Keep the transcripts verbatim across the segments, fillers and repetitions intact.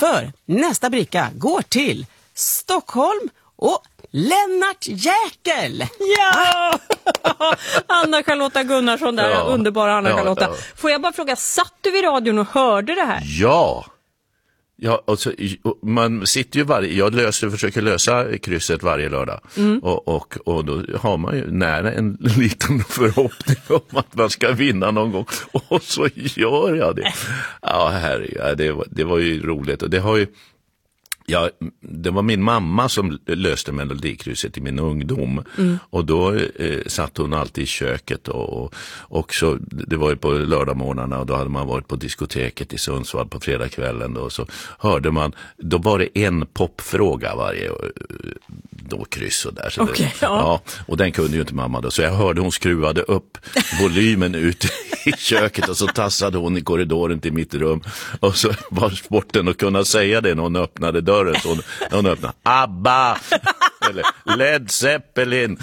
För nästa bricka går till Stockholm och Lennart Jäkel. Ja! Anna-Charlotta Gunnarsson där, Ja. underbara Anna-Charlotta. Ja, ja. Får jag bara fråga, satt du vid radion och hörde det här? Ja. Ja, alltså, man sitter ju varje, jag löser, försöker lösa krysset varje lördag mm. och, och, och då har man ju nära en liten förhoppning om att man ska vinna någon gång och så gör jag det. Ja, herre, ja, det, var, det var ju roligt och det har ju Ja, det var min mamma som löste melodikrysset i min ungdom mm. och då eh, satt hon alltid i köket och, och så, det var ju på lördagmorgnarna och då hade man varit på diskoteket i Sundsvall på fredagskvällen och så hörde man, då var det en popfråga varje då kryss och där. Så okay, det, ja. ja, och den kunde ju inte mamma då, så jag hörde hon skruvade upp volymen ut i köket och så tassade hon i korridoren till mitt rum och så var sporten att kunna säga det när hon öppnade dörren, så hon, när hon öppnade ABBA eller Led Zeppelin.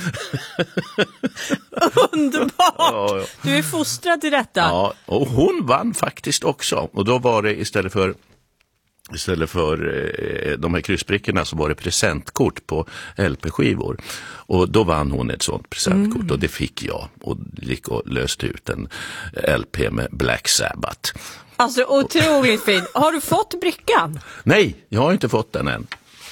Underbart! Ja, ja. Du är fostrad till detta. Ja, och hon vann faktiskt också och då var det istället för Istället för eh, de här kryssbrickorna så var det presentkort på L P-skivor. Och då vann hon ett sånt presentkort mm. och det fick jag. Och gick och löste ut en L P med Black Sabbath. Alltså otroligt fint. Har du fått brickan? Nej, jag har inte fått den än.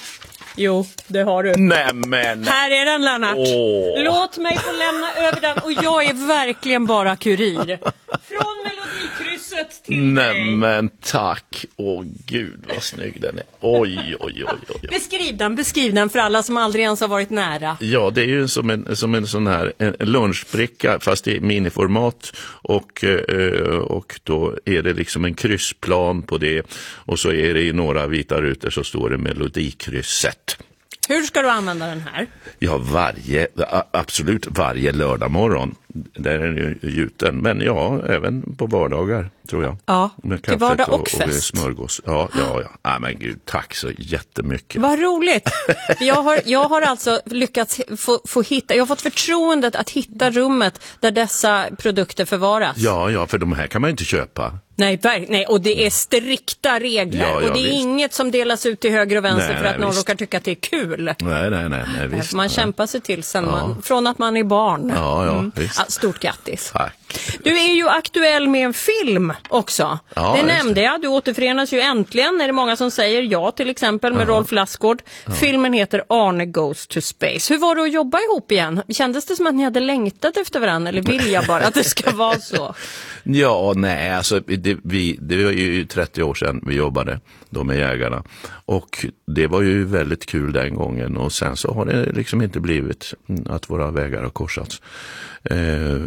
Jo, det har du. Nej, men... Här är den, Lennart. Åh. Låt mig få lämna över den och jag är verkligen bara kurir. Från melodikrysset till Nej, dig. men tack. Åh gud, vad snygg den är. Oj, oj, oj, oj. Beskriv den, beskriv den för alla som aldrig ens har varit nära. Ja, det är ju som en, som en sån här en lunchbricka fast i miniformat och, och då är det liksom en kryssplan på det och så är det i några vita rutor så står det melodikrysset. Hur ska du använda den här? Ja, varje, absolut varje lördag morgon. Där är den ju gjuten. Men ja, även på vardagar tror jag. Ja, med till vardag och, och fest. Och smörgås. Ja, ja, ja. Nej, men gud, tack så jättemycket. Vad roligt. Jag har, jag har alltså lyckats få, få hitta, jag har fått förtroendet att hitta rummet där dessa produkter förvaras. Ja, ja, för de här kan man ju inte köpa. Nej, nej, och det är strikta regler. Ja, ja, och det är visst. Inget som delas ut till höger och vänster Nej, för att nej, någon visst. råkar tycka att det är kul. Nej, nej, nej, nej visst. Man nej. kämpar sig till sen Ja. man, från att man är barn. Ja, ja, Mm. visst. Ja, stort grattis. Tack. Du är ju aktuell med en film också. Ja, det just nämnde jag. Du återförenas ju äntligen. Är det många som säger ja, till exempel med Ja. Rolf Lassgård. Ja. Filmen heter Arne Goes to Space. Hur var det att jobba ihop igen? Kändes det som att ni hade längtat efter varandra? Eller vill jag bara att det ska vara så? Ja, nej, alltså det, vi, det var ju trettio år sedan vi jobbade då med Jägarna och det var ju väldigt kul den gången och sen så har det liksom inte blivit att våra vägar har korsats. Eh,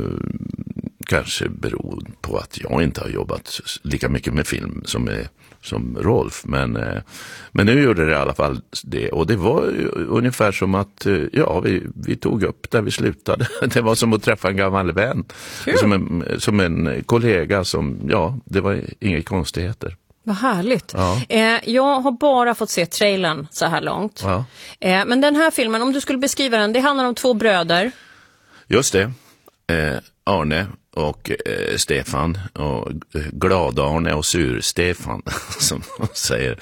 kanske beror på att jag inte har jobbat lika mycket med film som med som Rolf, men, eh, men nu gjorde det i alla fall det och det var ungefär som att eh, ja, vi, vi tog upp där vi slutade. Det var som att träffa en gammal vän, som en, som en kollega som, ja, det var inga konstigheter. Vad härligt. Ja. Eh, jag har bara fått se trailern så här långt. Ja. Eh, men den här filmen, om du skulle beskriva den, det handlar om två bröder. Just det. Eh, Arne och eh, Stefan och Glad-Arne och Sur-Stefan som man säger.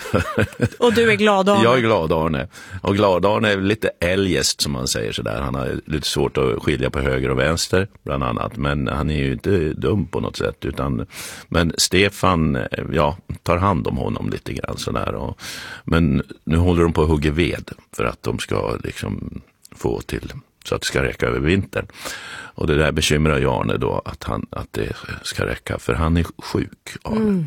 Och du är Glad-Arne? Jag är Glad-Arne. Och Glad-Arne är lite eljest som man säger sådär. Han har lite svårt att skilja på höger och vänster bland annat. Men han är ju inte dum på något sätt. Utan, men Stefan ja, tar hand om honom lite grann sådär. Och, men nu håller de på att hugga ved för att de ska liksom få till så att det ska räcka över vintern. Och det där bekymrar ju Arne då att, han, att det ska räcka för han är sjuk. Mm.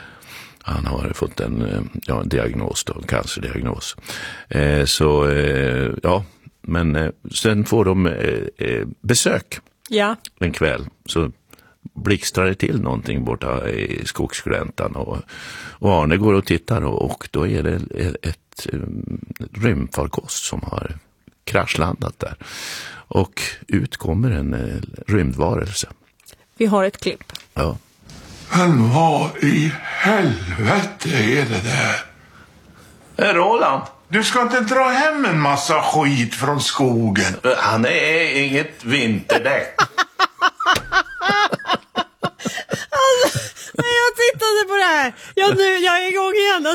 Han har fått en, ja, en diagnos då, en cancerdiagnos. Eh, så eh, ja, men eh, sen får de eh, besök ja. en kväll så blixtrar det till någonting borta i skogsgläntan och, och Arne går och tittar och, och då är det ett, ett, ett rymdfarkost som har kraschlandat där. Och ut kommer en eh, rymdvarelse. Vi har ett klipp. Ja. Men vad i helvete är det där? Hey, Roland. Du ska inte dra hem en massa skit från skogen. Han är inget vinterdäck. Alltså, när jag tittade på det här, jag, nu, jag är igång igen. Alltså,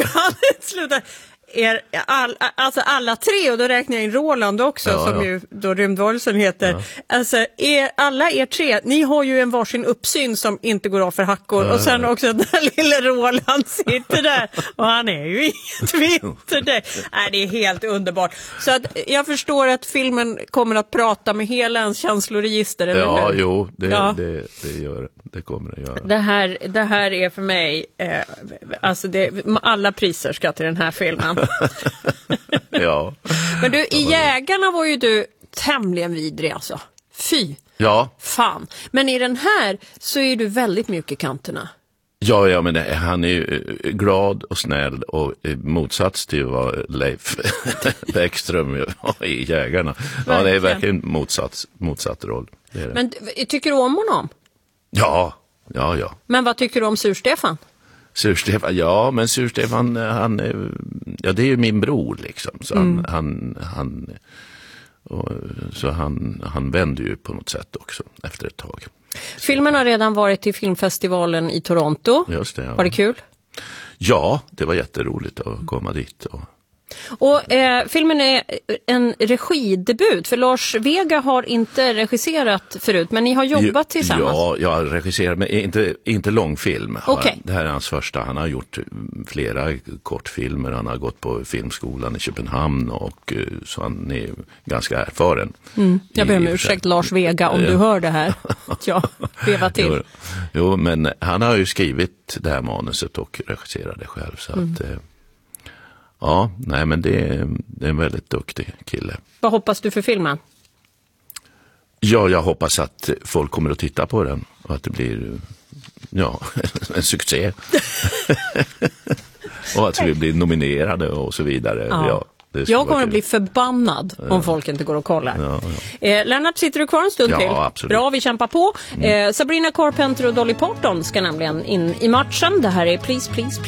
han slutar. Er, all, alltså alla tre, och då räknar jag in Roland också, ja, som ja. ju då rymdvarelsen heter. Ja. Alltså, er, alla er tre, ni har ju en varsin uppsyn som inte går av för hackor. Ja, och sen ja. också den lilla Roland sitter där. Och han är ju inget vinterdäck. Nej, det är helt underbart. Så att jag förstår att filmen kommer att prata med hela ens känsloregister, eller Ja, hur? jo, det, ja. Det, det, gör, det kommer det göra. Det här, det här är för mig, eh, alltså det, alla priser ska till den här filmen. Ja. Men du, i Jägarna var ju du tämligen vidrig alltså. Fy. Ja. Fan. Men i den här så är du väldigt mjuk i kanterna. Ja, ja, men det, han är ju glad och snäll och i motsats till vad Leif Bäckström var i Jägarna. Ja, det är verkligen motsats, motsatt roll. Det är det. Men tycker du om honom? Ja, ja, ja. Men vad tycker du om Sur-Stefan? Sur-Stefan, ja, men Sur-Stefan, han, ja, det är ju min bror liksom, så han, mm. han, han och, så han, han vänder ju på något sätt också efter ett tag. Filmen har redan varit i filmfestivalen i Toronto. Just det, ja. Var det kul? Ja, det var jätteroligt att komma dit. Och... Och eh, filmen är en regidebut, för Lars Vega har inte regisserat förut, men ni har jobbat tillsammans. Ja, jag har regisserat, men inte, inte långfilm. Okay. Det här är hans första. Han har gjort flera kortfilmer, han har gått på filmskolan i Köpenhamn, och så han är ganska erfaren. Mm. Jag ber om ursäkt, Lars Vega, om du hör det här. Ja, veva till. Jo, jo, men han har ju skrivit det här manuset och regisserat det själv, så mm. att... Ja, nej, men det är, det är en väldigt duktig kille. Vad hoppas du för filmen? Ja, jag hoppas att folk kommer att titta på den och att det blir, ja, en succé. Och att vi blir nominerade och så vidare. Ja. Ja, jag kommer att bli förbannad om ja. folk inte går och kollar. Ja, ja. Eh, Lennart, sitter du kvar en stund ja, till? Absolut. Bra, vi kämpar på. Mm. Eh, Sabrina Carpenter och Dolly Parton ska nämligen in i matchen. Det här är Please, Please, Please.